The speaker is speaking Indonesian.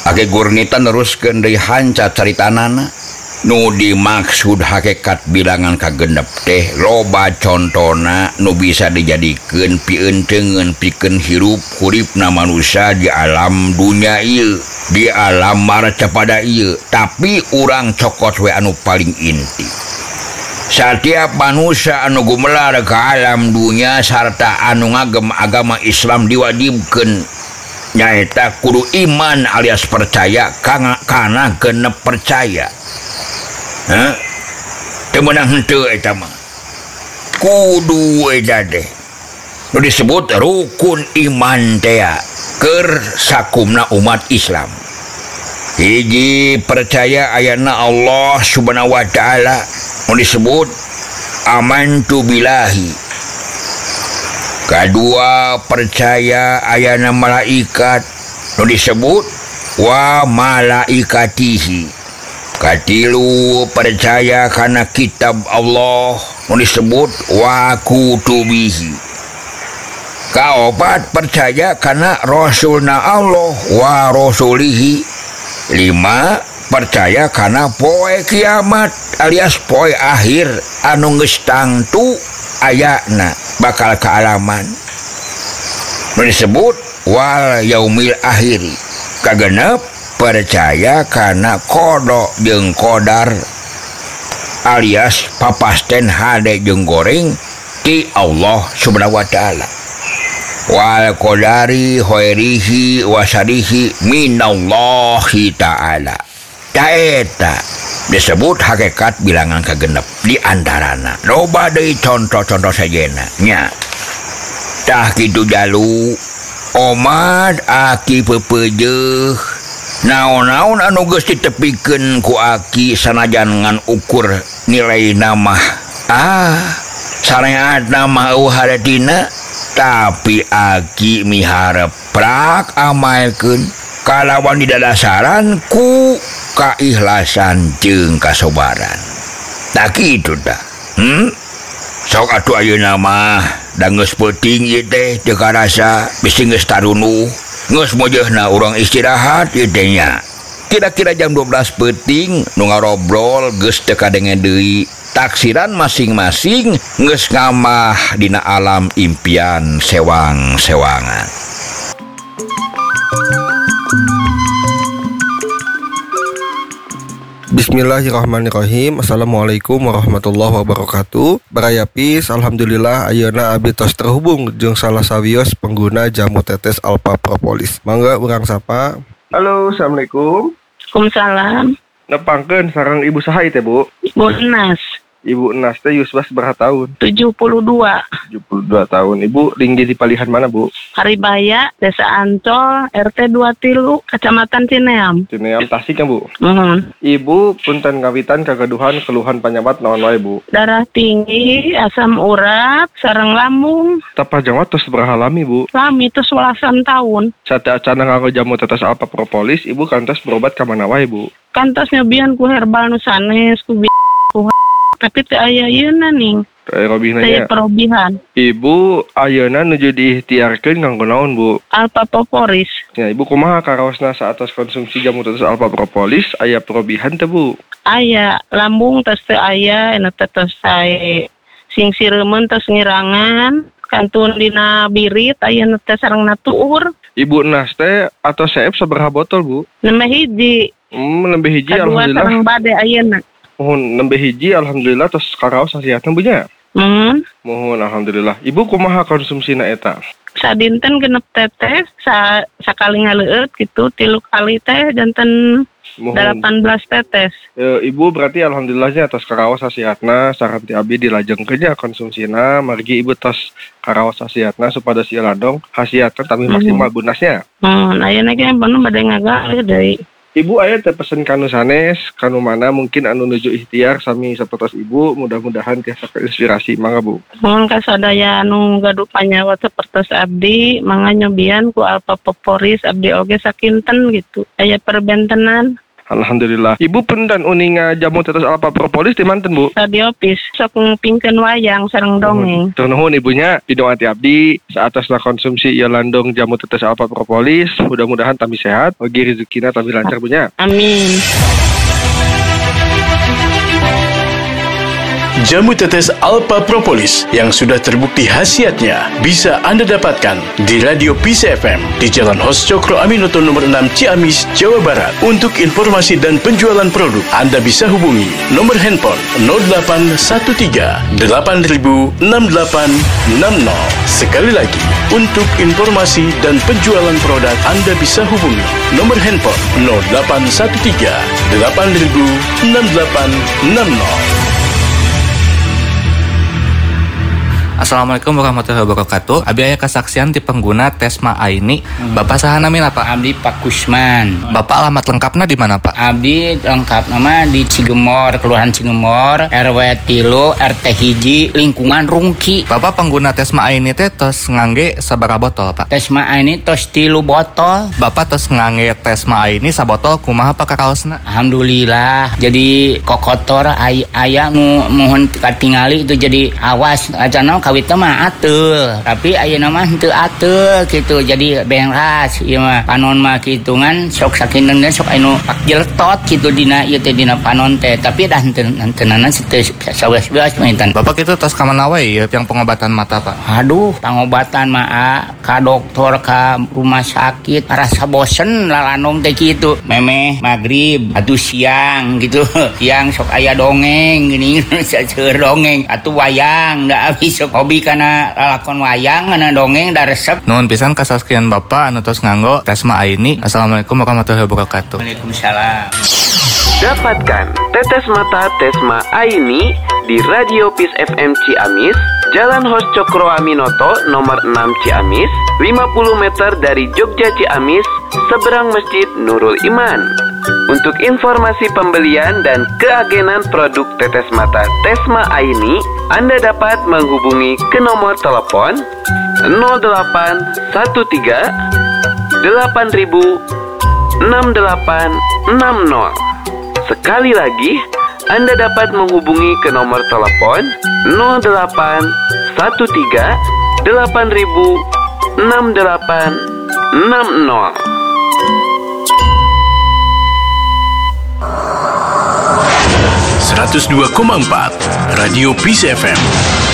age gurnita neruskeun deui hanca caritanana nu dimaksud hakikat bilangan kagenep teh loba contona nu bisa dijadikeun pieunteugeun pikeun hirup uripna manusia di alam dunia ieu di alam marca pada ieu tapi urang cokot we anu paling inti setiap manusia anu gumelar ka alam dunia sarta anu ngagem agama Islam diwajibkeun nyaeta kudu iman alias percaya kana genep percaya temenang henteu eta mah kudu eta teh nu disebut rukun iman teh keur sakumna umat Islam. Hiji percaya ayana Allah subhanahu wa ta'ala nu disebut amantu billahi. Kadua percaya ayana malaikat nu disebut wa malaikatihi. Katilu percaya kana kitab Allah nu disebut wa kutubihi. Kaopat percaya kana rasulna Allah wa rasulihi. 5 percaya kana poe kiamat alias poe akhir anu geus tangtu ayana bakal kaalaman nu disebut wal yaumil akhir. Kagenep percaya kana kodo jeung kodar alias papasten hade jeung goreng ti Allah subhanahu wa ta'ala. Wal qadari khairihi wa syarihi minallahi ta'ala. Taeta disebut hakikat bilangan kagenep di antarana loba deui contoh-contoh sajena nya tah kitu jalu omat aki peupeujeuh naon-naon anu geus ditepikeun ku aki sanajan ngan ukur nilai nama sareatna mah haratina tapi aki miharep prak amalkeun kalawan didadasaran ku kaikhlasan jeung kasobaran. Tak kitu tah. Sok atuh ayeuna mah da geus peuting ieu teh teu karasa bisi geus tarunu. Geus mojehna urang istirahat ieu teh nya. Kira-kira jam 12 peuting nu ngarobrol geus teu kadengen deui. Taksiran masing-masing geus ngamah dina alam impian sewang-sewangan. Bismillahirrahmanirrahim. Assalamualaikum warahmatullahi wabarakatuh. Baraya peace, alhamdulillah ayeuna abdi tos terhubung jeung salah sawios pengguna jamu tetes Alpha Propolis. Mangga urang sapa. Halo, assalamualaikum. Waalaikumsalam. Nepangkeun sareng ibu saha teh, Bu? Ibu Enas. Ibu Enas teh yusbas berapa tahun? 72. 72 tahun. Ibu tinggi di palihan mana, Bu? Haribaya, Desa Ancol, RT 23, Kecamatan Cineam. Cineam Tasik kan, Bu? Ibu punten ngawitan kagaduhan keluhan penyebab naon wae, Bu? Darah tinggi, asam urat, sareng lambung. Tapajang tos sabaraha lami, Bu? Lami tos 12 tahun. Sate acana nganggo jamu tetes Alpha Propolis, Ibu kantos berobat ka mana wae, Bu? Kantos nyobian ku herbal nu sanes, ku tapi teu aya yeuna ning. Saya perobihan. Ibu ayeuna nuju diikhtiarkeun nganggo naon, Bu? Alpha Propolis. Ya, Ibu kumaha karaosna saatos konsumsi jamu tetes Alpha Propolis aya perobihan teh, Bu? Aya lambung tos teu aya, ena tos sae sing sireumeun tos ngirangan, kantun dina birit ayeuna teh sarengna tuur. Ibu Nas teh atau seep sabaraha botol, Bu? Nembe hiji. Nembe hiji Kadua alhamdulillah. sareng bade ayeuna. Mohon nembe hiji alhamdulillah tos karaos hasiatna Bu nya. Mohon alhamdulillah. Ibu kumaha konsumsina eta? Sadinten genep tetes, sakali ngaleueut gitu, 3 kali teh janten 18 tetes. Ibu berarti alhamdulillahnya atas karaos hasiatna saran ti abdi dilajengkeun nya konsumsina margi Ibu tos karaos hasiatna supados ieu ladong hasiatna tapi maksimal gunasnya. Ayeuna ge bener bade ngagalih deui. Ibu aya teh pesen kanu sanes, kanu mana mungkin anu nuju ikhtiar sami sapertos Ibu, mudah-mudahan tiasa inspirasi mangga, Bu. Mohon kasadaya anu gaduh panyawa sapertos abdi, mangga nyobian ku Alpha Propolis abdi oge sakinten gitu. Aya perbentenan. Alhamdulillah. Ibu pun dan uninga jamu tetes alpa propolis di manten, Bu? Radio Pis sok ngupingkeun wayang sareng dongeng. Tur nuhun ibunya, pidong ati abdi saatasna konsumsi ieu landong jamu tetes alpa propolis. Mudah-mudahan tami sehat, ogi rezekina tami lancar punya. Amin. Jamu tetes Alpha Propolis yang sudah terbukti khasiatnya bisa Anda dapatkan di Radio Peace FM di Jalan Hos Cokro Aminoto nomor 6 Ciamis, Jawa Barat. Untuk informasi dan penjualan produk, Anda bisa hubungi nomor handphone 0813 8000 6860. Sekali lagi, untuk informasi dan penjualan produk, Anda bisa hubungi nomor handphone 0813 8000 6860. Assalamualaikum warahmatullahi wabarakatuh. Abi aya kesaksian di pengguna Tesma Aini. Bapak saha namina Pak? Abdi Pak Kusman. Bapak alamat lengkapna di mana Pak? Abdi lengkap nama di Cigemor, Kelurahan Cigemor, RW 3, RT 1, lingkungan Rungki. Bapak pengguna Tesma Aini teh tos ngangge sabaraha botol Pak? Tesma ini tos 3 botol. Bapak tos ngangge Tesma Aini sabotol kumaha Pak kakaosna? Alhamdulillah. Jadi kokotor aya mohon katingali itu jadi awas acana kawit mah atul, tapi ayeuna mah henteu atul gitu. Jadi beras ieu mah panon mah kitungan sok sakinten sok anu pak jeltot gitu dina ieu teh dina panon teh, tapi dah henteunan teu saweas-weas maintan. Bapak itu tos ka mana wae ya yang pengobatan mata Pak? Aduh, pengobatan mah ka dokter ka rumah sakit rasa bosen lalanong teh kitu. Memeh magrib atuh siang gitu. Siang sok aya dongeng gini saeur dongeng atuh wayang da abis sok hobi kana lakon wayang kana dongeng da resep. Nuhun pisan kasaskian Bapak anu tos nganggo Tesma Aini. Assalamualaikum warahmatullahi wabarakatuh. Waalaikumsalam. Dapatkan tetes mata Tesma Aini di Radio Peace FM Ciamis, Jalan Hos Cokro Aminoto nomor 6 Ciamis, 50 meter dari Jogja Ciamis, seberang Masjid Nurul Iman. Untuk informasi pembelian dan keagenan produk tetes mata Tesma Aini, Anda dapat menghubungi ke nomor telepon 0813 8000 6860. Sekali lagi, Anda dapat menghubungi ke nomor telepon 0813 8000 6860. 102,4 Radio Peace FM.